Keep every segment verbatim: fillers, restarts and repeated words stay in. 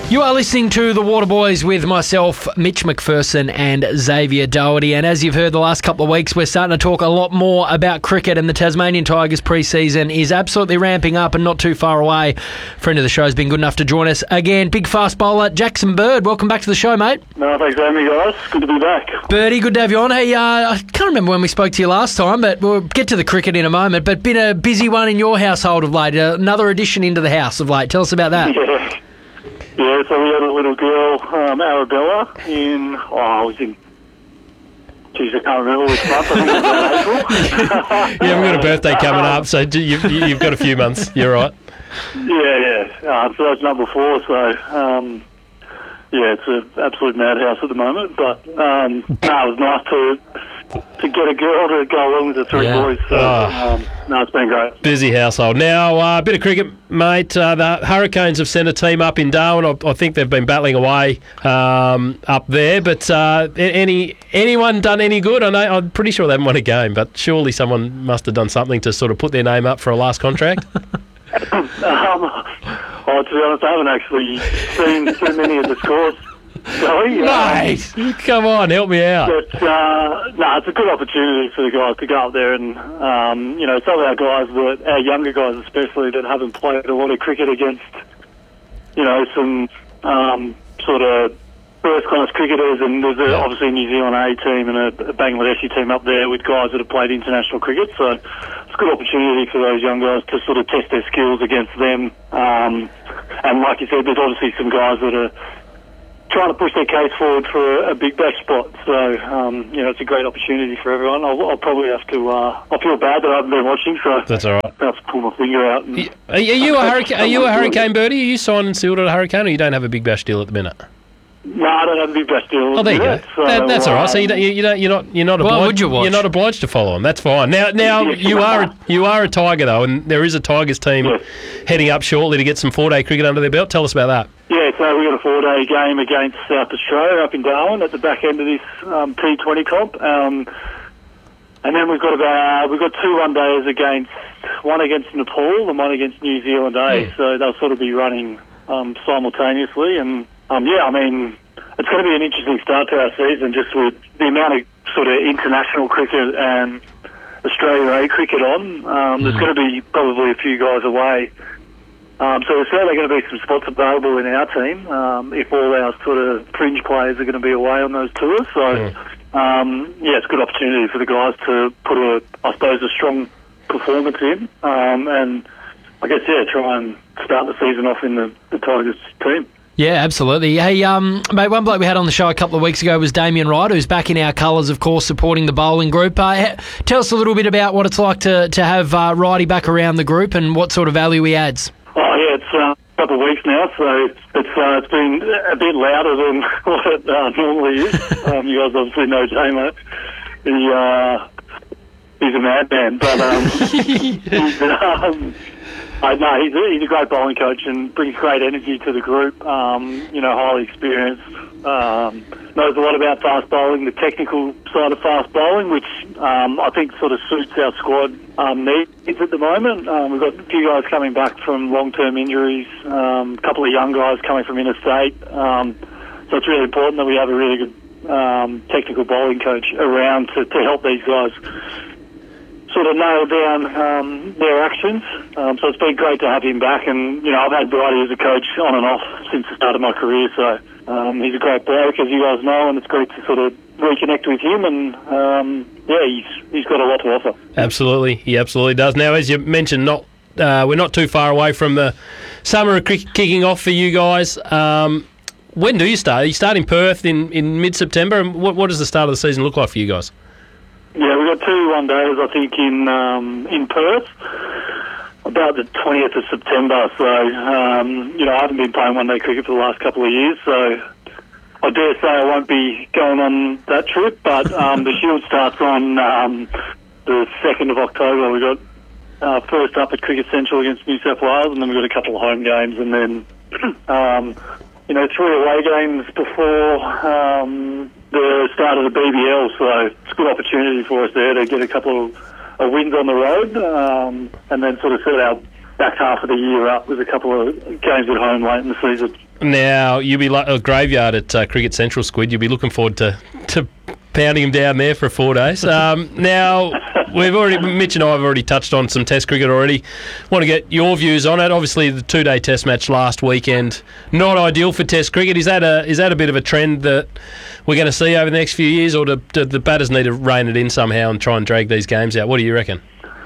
You are listening to The Waterboys with myself, Mitch McPherson and Xavier Doherty. And as you've heard the last couple of weeks, we're starting to talk a lot more about cricket, and the Tasmanian Tigers pre-season is absolutely ramping up and not too far away. Friend of the show has been good enough to join us again. Big fast bowler, Jackson Bird. Welcome back to the show, mate. No, thanks for having me, guys. Good to be back. Birdie, good to have you on. Hey, uh, I can't remember when we spoke to you last time, but we'll get to the cricket in a moment. But been a busy one in your household of late. Uh, another addition into the house of late. Tell us about that. Yeah. Yeah, so we had a little girl, um, Arabella, in, oh, I was in, geez, I can't remember which month, I think it was about April. You haven't got a birthday coming up, so you've, you've got a few months. You're right. Yeah, yeah. Uh, so that's number four, so, um, yeah, it's an absolute madhouse at the moment, but, um, no, it was nice to to get a girl to go along with the three Yeah. boys, so, Oh. um, no, it's been great. Busy household. Now, a uh, bit of cricket, mate. Uh, the Hurricanes have sent a team up in Darwin. I, I think they've been battling away um, up there. But uh, any anyone done any good? I know, I'm pretty sure they haven't won a game, but surely someone must have done something to sort of put their name up for a last contract. um, oh, to be honest, I haven't actually seen too many of the scores going. Mate, come on, help me out. But, uh, no, it's a good opportunity for the guys to go up there and, um, you know, some of our guys, that, our younger guys especially, that haven't played a lot of cricket against, you know, some um, sort of first-class cricketers, and there's a, Yeah. obviously a New Zealand A team and a, a Bangladeshi team up there with guys that have played international cricket, so it's a good opportunity for those young guys to sort of test their skills against them. Um, and like you said, there's obviously some guys that are trying to push their case forward for a, a big bash spot. So, um, you know, it's a great opportunity for everyone. I'll, I'll probably have to, uh, I feel bad that I haven't been watching, so That's all right. I'll have to pull my finger out. And, Are you, are you a hurricane? Are you a Hurricane, Birdie? Are you signed and sealed at a Hurricane, or you don't have a big bash deal at the minute? no, I don't have a big bash deal. Oh, there you go. yet, so, That, that's all right. So you um, don't, you, you don't, you're not, you're not Why obliged. would you watch? You're not obliged to follow them. That's fine. Now, now you are, a, you are a Tiger though, and there is a Tigers team Yes. heading up shortly to get some four-day cricket under their belt. Tell us about that. Yeah, so we've got a four-day game against South Australia up in Darwin at the back end of this um, T twenty comp. Um, and then we've got about we've got two one-days against one against Nepal and one against New Zealand A. Hmm. So they'll sort of be running um, simultaneously. And um, yeah, I mean, it's going to be an interesting start to our season, just with the amount of sort of international cricket and Australia A cricket on. Um, There's going to be probably a few guys away. Um, so there's certainly going to be some spots available in our team um, if all our sort of fringe players are going to be away on those tours. So, um, yeah, it's a good opportunity for the guys to put a, I suppose, a strong performance in, um, and I guess, yeah, try and start the season off in the, the Tigers team. Yeah, absolutely. Hey, um, mate, one bloke we had on the show a couple of weeks ago was Damien Wright, who's back in our colours, of course, supporting the bowling group. Uh, tell us a little bit about what it's like to, to have uh, Wrighty back around the group and what sort of value he adds. Oh, yeah, it's uh, a couple of weeks now, so it's it's, uh, it's been a bit louder than what it uh, normally is. Um, you guys obviously know Damo. He, uh, he's a madman, but um, he's, um, I know he's a, he's a great bowling coach and brings great energy to the group. Um, you know, highly experienced. Um, knows a lot about fast bowling, the technical side of fast bowling, which um, I think sort of suits our squad um, needs at the moment. Um, we've got a few guys coming back from long-term injuries, um, a couple of young guys coming from interstate. Um, so it's really important that we have a really good um, technical bowling coach around to, to help these guys sort of nail down um, their actions. Um, so it's been great to have him back. And, you know, I've had Bridie as a coach on and off since the start of my career. So um, he's a great bloke, as you guys know, and it's great to sort of reconnect with him. And, um, yeah, he's he's got a lot to offer. Absolutely, he absolutely does. Now, as you mentioned, not uh, we're not too far away from the summer of cricket kicking off for you guys. Um, when do you start? You start in Perth in, in mid-September. And what, what does the start of the season look like for you guys? Yeah, we've got two one-days, I think, in um, in Perth, about the twentieth of September. So, um, you know, I haven't been playing one-day cricket for the last couple of years, so I dare say I won't be going on that trip. But um, the Shield starts on um, the second of October. We've got uh, first up at Cricket Central against New South Wales, and then we've got a couple of home games, and then, um, you know, three away games before um, the start of the B B L, so it's a good opportunity for us there to get a couple of uh, wins on the road, um, and then sort of set our back half of the year up with a couple of games at home late in the season. Now, you'll be like a graveyard at uh, Cricket Central, Squid. You'll be looking forward to, to pounding him down there for four days. Um, now, we've already, Mitch and I have already touched on some Test cricket already. Want to get your views on it. Obviously, the two-day Test match last weekend, not ideal for Test cricket. Is that a is that a bit of a trend that we're going to see over the next few years, or do, do the batters need to rein it in somehow and try and drag these games out? What do you reckon?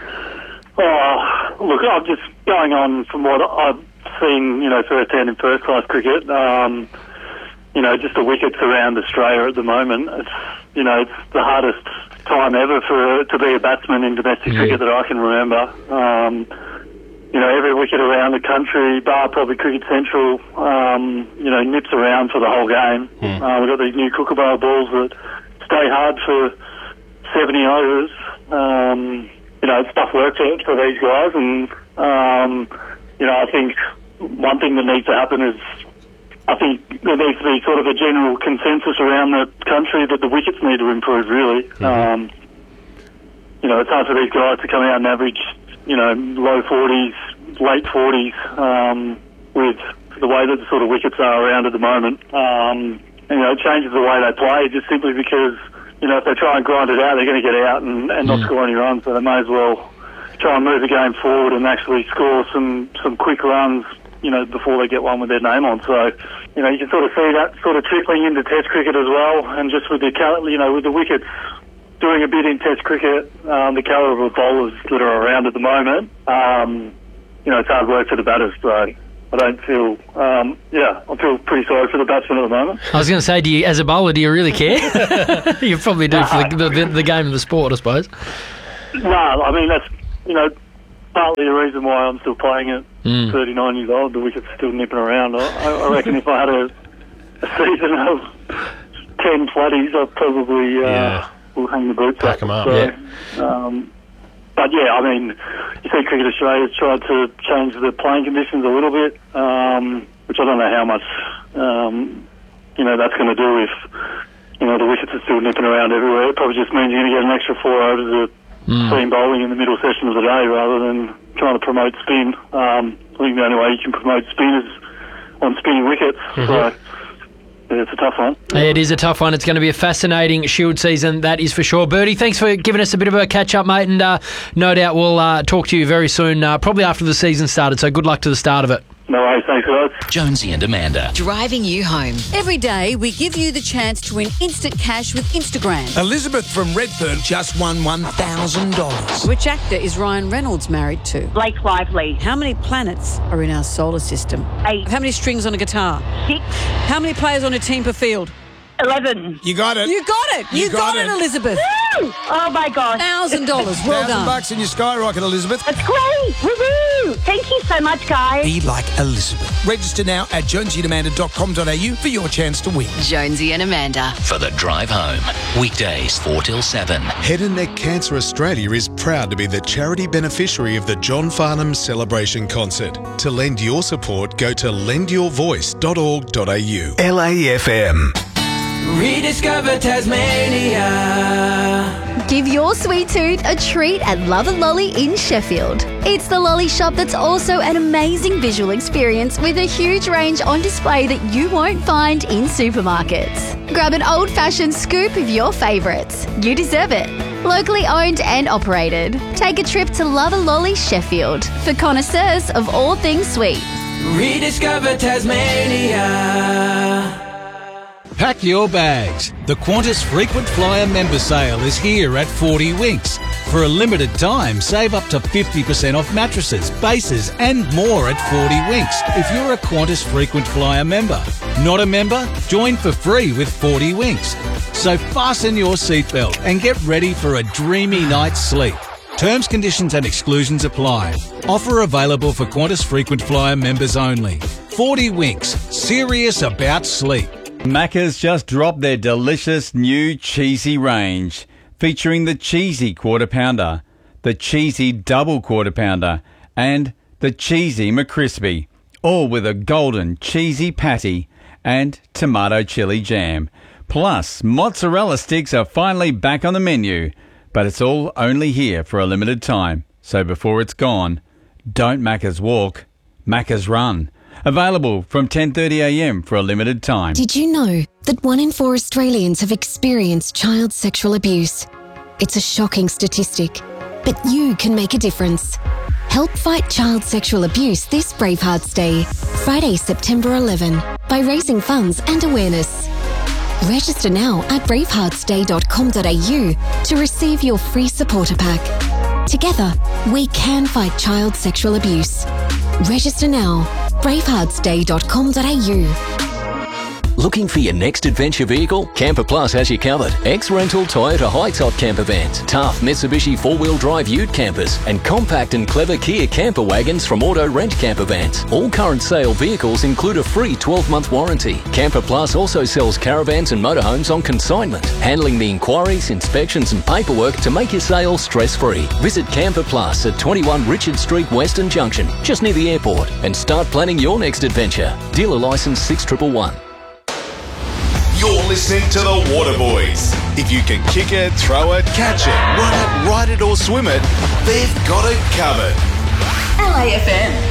Oh, look, I'm just going on from what I've seen, you know, first-hand in first-class cricket. Um, you know, just the wickets around Australia at the moment. It's, you know, it's the hardest time ever for to be a batsman in domestic Yeah. cricket that I can remember. Um, you know, every wicket around the country, bar probably Cricket Central, um, you know, nips around for the whole game. Mm. Uh, we've got these new Kookaburra balls that stay hard for seventy overs. Um, you know, it's tough work for, for these guys, and um, you know, I think one thing that needs to happen is, I think there needs to be sort of a general consensus around the country that the wickets need to improve, really. Mm-hmm. Um, you know, it's hard for these guys to come out and average, you know, low forties, late forties, um, with the way that the sort of wickets are around at the moment. Um, you know, it changes the way they play just simply because, you know, if they try and grind it out, they're going to get out and, and not Mm. score any runs, so they may as well try and move the game forward and actually score some, some quick runs, you know, before they get one with their name on. So, you know, you can sort of see that sort of trickling into Test cricket as well, and just with the, cal- you know, with the wickets doing a bit in Test cricket, um, the calibre of bowlers that are around at the moment, um, you know, it's hard work for the batters, so I don't feel, um, yeah, I feel pretty sorry for the batsmen at the moment. I was going to say, do you, as a bowler, do you really care? You probably do for the, the, the game of the sport, I suppose. No, I mean, that's, you know, partly the reason why I'm still playing at Mm. thirty-nine years old. The wicket's still nipping around. I, I reckon if I had a, a season of ten flatties, I probably uh, Yeah. will hang the boots Pack up. 'em up, So, yeah. um, but yeah, I mean, you see Cricket Australia's tried to change the playing conditions a little bit, um, which I don't know how much, um, you know, that's going to do if, you know, the wickets are still nipping around everywhere. It probably just means you're going to get an extra four overs of Mm. seam bowling in the middle session of the day rather than trying to promote spin. Um, I think the only way you can promote spin is on spinning wickets. Mm-hmm. So, yeah, it's a tough one. It is a tough one. It's going to be a fascinating Shield season, that is for sure. Bertie, thanks for giving us a bit of a catch-up, mate, and uh, no doubt we'll uh, talk to you very soon, uh, probably after the season started, so good luck to the start of it. No worries, thanks guys. Jonesy and Amanda. Driving you home. Every day, we give you the chance to win instant cash with Instagram. Elizabeth from Redfern just won one thousand dollars. Which actor is Ryan Reynolds married to? Blake Lively. How many planets are in our solar system? Eight. How many strings on a guitar? Six. How many players on a team per field? Eleven. You got it. You got it! You, You got got, it, it. Elizabeth! Woo! Oh my gosh. Thousand dollars. Well Thousand done. bucks in your skyrocket, Elizabeth. That's great. Woohoo! Thank you so much, guys. Be like Elizabeth. Register now at jonesy and amanda dot com dot a u for your chance to win. Jonesy and Amanda. For the drive home. Weekdays four till seven. Head and Neck Cancer Australia is proud to be the charity beneficiary of the John Farnham Celebration Concert. To lend your support, go to lend your voice dot org dot a u. L A F M. Rediscover Tasmania. Give your sweet tooth a treat at Love and Lolly in Sheffield. It's the lolly shop that's also an amazing visual experience with a huge range on display that you won't find in supermarkets. Grab an old-fashioned scoop of your favourites. You deserve it. Locally owned and operated. Take a trip to Love and Lolly Sheffield for connoisseurs of all things sweet. Rediscover Tasmania. Pack your bags. The Qantas Frequent Flyer member sale is here at forty Winks. For a limited time, save up to fifty percent off mattresses, bases and more at forty Winks if you're a Qantas Frequent Flyer member. Not a member? Join for free with forty Winks. So fasten your seatbelt and get ready for a dreamy night's sleep. Terms, conditions and exclusions apply. Offer available for Qantas Frequent Flyer members only. forty Winks. Serious about sleep. Macca's just dropped their delicious new cheesy range, featuring the cheesy quarter pounder, the cheesy double quarter pounder, and the cheesy McCrispy, all with a golden cheesy patty and tomato chili jam. Plus, mozzarella sticks are finally back on the menu, but it's all only here for a limited time, so before it's gone, Don't Macca's walk, Macca's run. Available from ten thirty a m for a limited time. Did you know that one in four Australians have experienced child sexual abuse? It's a shocking statistic, but you can make a difference. Help fight child sexual abuse this Bravehearts Day, Friday, September eleventh, by raising funds and awareness. Register now at bravehearts day dot com dot a u to receive your free supporter pack. Together, we can fight child sexual abuse. Register now, bravehearts day dot com dot a u. Looking for your next adventure vehicle? Camper Plus has you covered. Ex-rental Toyota high-top camper vans, tough Mitsubishi four-wheel drive ute campers, and compact and clever Kia camper wagons from Auto Rent Camper Vans. All current sale vehicles include a free twelve-month warranty. Camper Plus also sells caravans and motorhomes on consignment, handling the inquiries, inspections and paperwork to make your sale stress-free. Visit Camper Plus at twenty-one Richard Street, Western Junction, just near the airport, and start planning your next adventure. Dealer licence six one one one. You're listening to the Waterboys. If you can kick it, throw it, catch it, run it, ride it or swim it, they've got it covered. L A F M.